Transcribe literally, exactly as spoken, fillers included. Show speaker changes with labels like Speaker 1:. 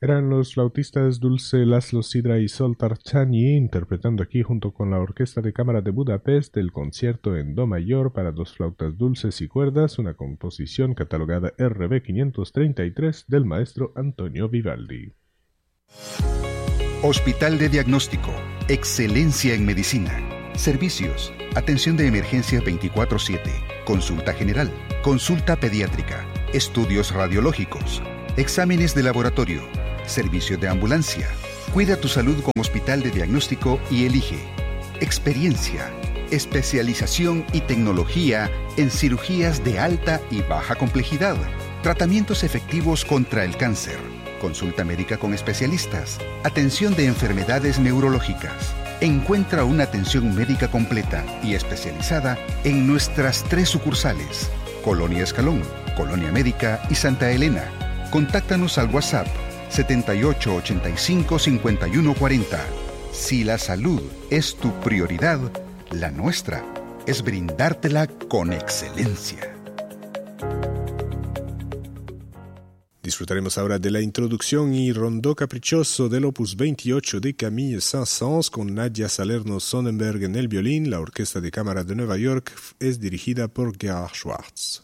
Speaker 1: Eran los flautistas Dulce Laszlo Sidra y Sol Tarchani interpretando aquí junto con la Orquesta de Cámara de Budapest el concierto en Do mayor para dos flautas dulces y cuerdas, una composición catalogada R B quinientos treinta y tres del maestro Antonio Vivaldi.
Speaker 2: Hospital de Diagnóstico, excelencia en medicina, servicios, atención de emergencia veinticuatro siete, consulta general, consulta pediátrica, estudios radiológicos, exámenes de laboratorio, servicio de ambulancia. Cuida tu salud con Hospital de Diagnóstico y elige experiencia, especialización y tecnología en cirugías de alta y baja complejidad, tratamientos efectivos contra el cáncer, consulta médica con especialistas, atención de enfermedades neurológicas. Encuentra una atención médica completa y especializada en nuestras tres sucursales, Colonia Escalón, Colonia Médica y Santa Elena. Contáctanos al WhatsApp setenta y ocho ochenta y cinco cincuenta y uno cuarenta. Si la salud es tu prioridad, la nuestra es brindártela con excelencia.
Speaker 1: Disfrutaremos ahora de la introducción y rondó caprichoso del opus veintiocho de Camille Saint-Saëns con Nadia Salerno-Sonnenberg en el violín. La Orquesta de Cámara de Nueva York es dirigida por Gerhard Schwartz.